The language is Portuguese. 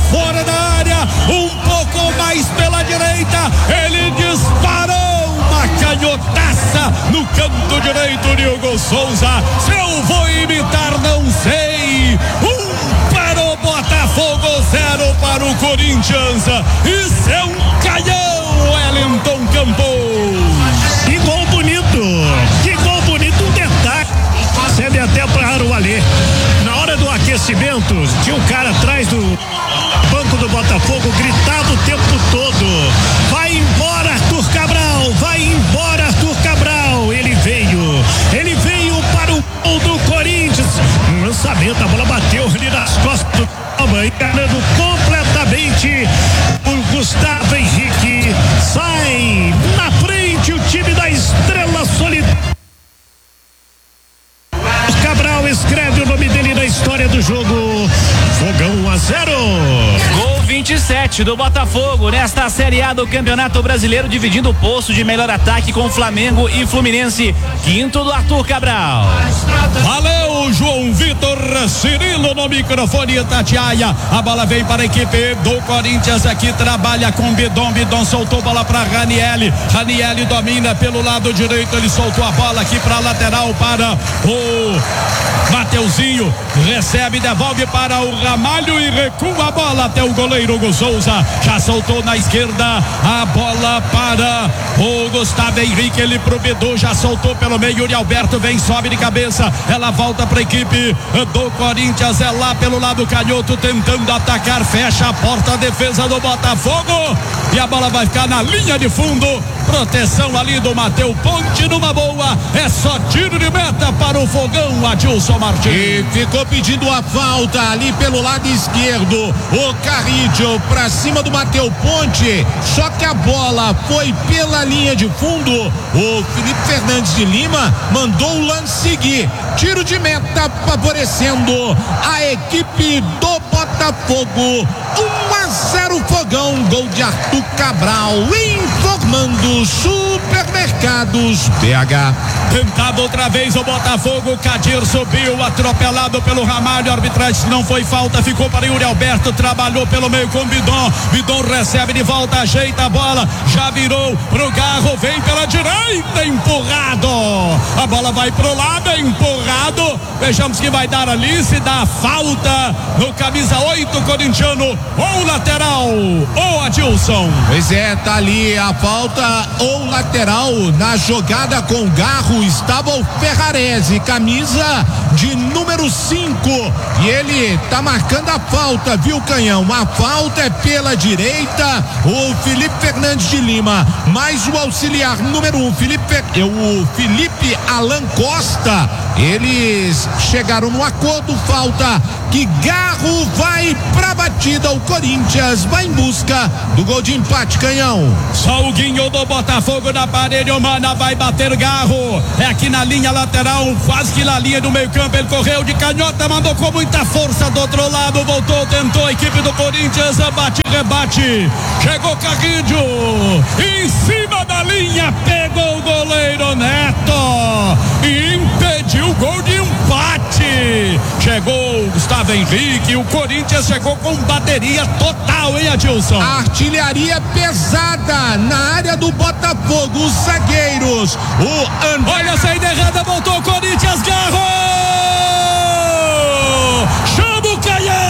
fora da área, um pouco mais pela direita, ele disparou uma canhotaça no canto direito de Hugo Souza. Se eu vou imitar, não sei. Para o Botafogo, 0 para o Corinthians. Isso é um canhão, Wellington Campos. Que gol bonito, um detalhe, serve até para o Alê. Na hora do aquecimento, tinha um cara atrás do banco do Botafogo, gritava o tempo todo: vai embora, Arthur Cabral, vai embora, Arthur Cabral. Ele veio para o gol do Corinthians. Um lançamento, a bola bateu ali nas costas do Palma, enganando completamente o Gustavo Henrique. Sai na frente o time da Estrela Solidária. Cabral escreve o nome dele na história do jogo. Fogão 1-0. Gol 27 do Botafogo nesta Série A do Campeonato Brasileiro, dividindo o posto de melhor ataque com Flamengo e Fluminense. Quinto do Arthur Cabral. Valeu, João Vitor Cirilo no microfone Itatiaia. A bola vem para a equipe do Corinthians, aqui trabalha com Bidon. Bidon soltou a bola para Ranieri. Ranieri domina pelo lado direito, ele soltou a bola aqui para a lateral para o Mateuzinho, recebe, devolve para o Ramalho e recua a bola até o goleiro Hugo Souza. Já soltou na esquerda a bola para o Gustavo Henrique, ele pro Bidu, já soltou pelo meio. Yuri Alberto vem, sobe de cabeça, ela volta para a equipe do Corinthians, é lá pelo lado canhoto tentando atacar, fecha a porta, a defesa do Botafogo e a bola vai ficar na linha de fundo. Proteção ali do Matheus Ponte numa boa, é só tiro de meta para o Fogão, Adilson Martins. E ficou pedindo a falta ali pelo lado esquerdo, o Carrillo pra cima do Matheus Ponte, só que a bola foi pela linha de fundo. O Felipe Fernandes de Lima mandou o lance seguir, tiro de meta favorecendo a equipe do Botafogo. 1-0 Fogão, gol de Arthur Cabral. Informando Supermercados BH. Tentado outra vez o Botafogo, Kadir subiu, atropelado pelo Ramalho, a arbitragem não foi falta, ficou para Yuri Alberto, trabalhou pelo meio com Bidon. Bidon recebe de volta, ajeita a bola, já virou pro Garro, vem pela direita, empurrado. A bola vai pro lado, é empurrado. Vejamos que vai dar ali, se dá a falta no camisa 8 corintiano, ou lateral, ou Adilson. Pois é, tá ali a falta ou lateral. Na jogada com Garro estava o Ferrarese, camisa de número 5, e ele tá marcando a falta, viu, Canhão? A falta é pela direita, o Felipe Fernandes de Lima, mais o auxiliar número 1, o Felipe Alan Costa, eles chegaram no acordo, falta que Garro vai pra batida, o Corinthians vai em busca do gol de empate, Canhão. Só o Guinho do Botafogo na parede humana, vai bater Garro, é aqui na linha lateral, quase que na linha do meio campo, ele correu de canhota, mandou com muita força do outro lado, voltou, tentou a equipe do Corinthians, bate, rebate, chegou Carrillo, em cima da linha, pegou o goleiro Neto e impediu o gol de empate. Chegou o Gustavo Henrique, o Corinthians chegou com bateria total, hein, Adilson? Artilharia pesada na área do Botafogo, os zagueiros, olha a saída errada, voltou o Corinthians, Garro!